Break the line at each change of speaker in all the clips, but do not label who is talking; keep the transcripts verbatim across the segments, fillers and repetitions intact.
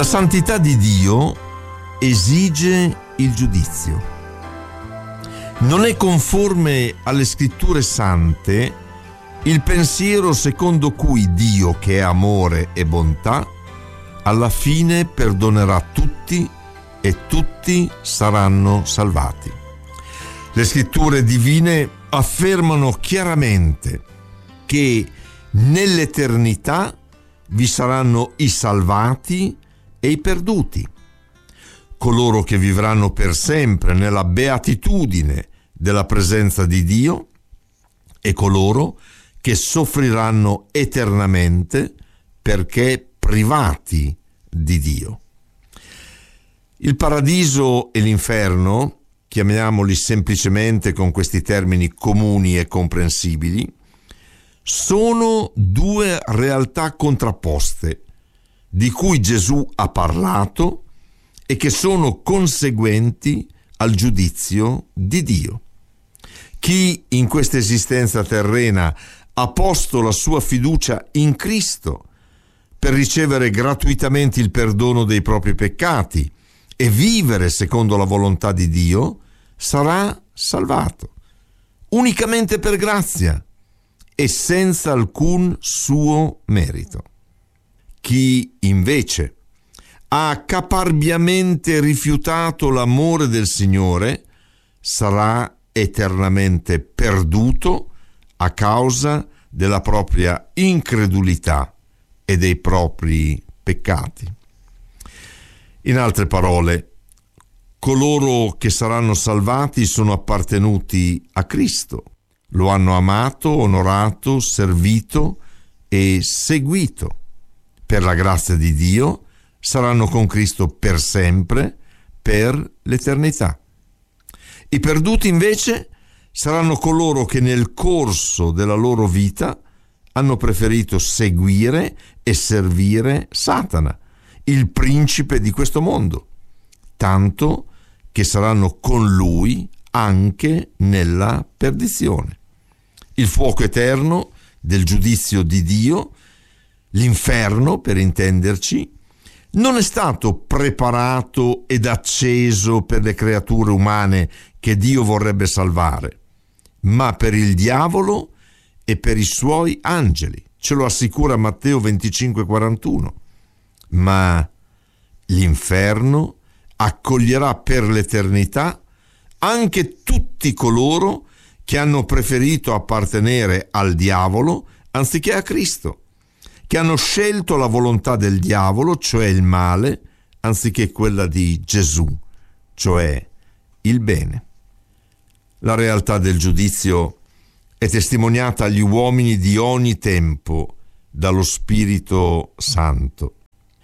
La santità di Dio esige il giudizio. Non è conforme alle scritture sante il pensiero secondo cui Dio, che è amore e bontà, alla fine perdonerà tutti e tutti saranno salvati. Le scritture divine affermano chiaramente che nell'eternità vi saranno i salvati e i perduti, coloro che vivranno per sempre nella beatitudine della presenza di Dio e coloro che soffriranno eternamente perché privati di Dio. Il paradiso e l'inferno, chiamiamoli semplicemente con questi termini comuni e comprensibili, sono due realtà contrapposte di cui Gesù ha parlato e che sono conseguenti al giudizio di Dio. Chi in questa esistenza terrena ha posto la sua fiducia in Cristo per ricevere gratuitamente il perdono dei propri peccati e vivere secondo la volontà di Dio, sarà salvato, unicamente per grazia e senza alcun suo merito. Chi invece ha caparbiamente rifiutato l'amore del Signore sarà eternamente perduto a causa della propria incredulità e dei propri peccati. In altre parole, coloro che saranno salvati sono appartenuti a Cristo, lo hanno amato, onorato, servito e seguito. Per la grazia di Dio saranno con Cristo per sempre, per l'eternità. I perduti invece saranno coloro che nel corso della loro vita hanno preferito seguire e servire Satana, il principe di questo mondo, tanto che saranno con lui anche nella perdizione. Il fuoco eterno del giudizio di Dio, l'inferno per intenderci, non è stato preparato ed acceso per le creature umane che Dio vorrebbe salvare, ma per il diavolo e per i suoi angeli. Ce lo assicura Matteo venticinque quarantuno. Ma l'inferno accoglierà per l'eternità anche tutti coloro che hanno preferito appartenere al diavolo anziché a Cristo, che hanno scelto la volontà del diavolo, cioè il male, anziché quella di Gesù, cioè il bene. La realtà del giudizio è testimoniata agli uomini di ogni tempo dallo Spirito Santo.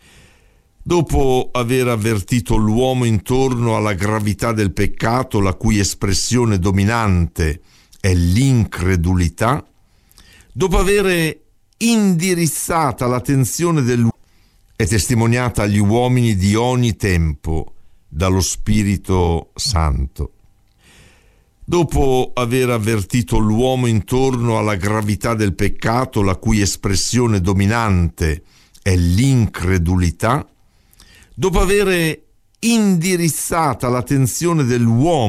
Dopo aver avvertito l'uomo intorno alla gravità del peccato, la cui espressione dominante è l'incredulità, dopo avere indirizzata l'attenzione dell'uomo, è testimoniata agli uomini di ogni tempo dallo Spirito Santo. Dopo aver avvertito l'uomo intorno alla gravità del peccato, la cui espressione dominante è l'incredulità, dopo avere indirizzata l'attenzione dell'uomo